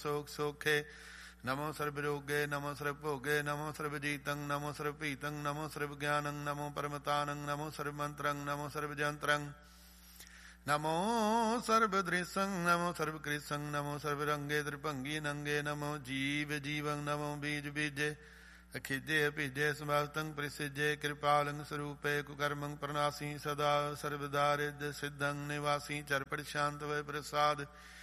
ਸੋਖ ਸੋਖੇ ਨਮੋ ਸਰਬ ਰੋਗੇ ਨਮੋ ਸਰਬ ਭੋਗੇ ਨਮੋ ਸਰਬ ਜੀਤੰ ਨਮੋ ਸਰਬ ਭੀਤੰ ਨਮੋ ਸਰਬ ਗਿਆਨੰ ਨਮੋ ਪਰਮਤਾਨੰ ਨਮੋ ਸਰਬ ਮੰਤਰੰ ਨਮੋ ਸਰਬ ਜੰਤਰੰ ਨਮੋ ਸਰਬ ਦ੍ਰਿਸ਼ੰ ਨਮੋ ਸਰਬ ਕ੍ਰਿਸ਼ੰ ਨਮੋ ਸਰਬ ਰੰਗੇ ਤ੍ਰਿਭੰਗੀ ਨੰਗੇ ਨਮੋ ਜੀਵ ਜੀਵੰ ਨਮੋ ਬੀਜ ਬੀਜੇ ਅਖਿਜੇ ਅਭਿਜੇ ਸਮਵਤੰ ਪ੍ਰਸਿਜੇ ਕਿਰਪਾਲੰ ਸਰੂਪੇ ਕੁਕਰਮੰ ਪ੍ਰਨਾਸੀ ਸਦਾ ਸਰਬਦਾ ਰਿੱਧ ਸਿੱਧੰ ਨਿਵਾਸੀ ਚਰਪਟ ਸ਼ਾਂਤ ਵੈ ਪ੍ਰਸਾਦ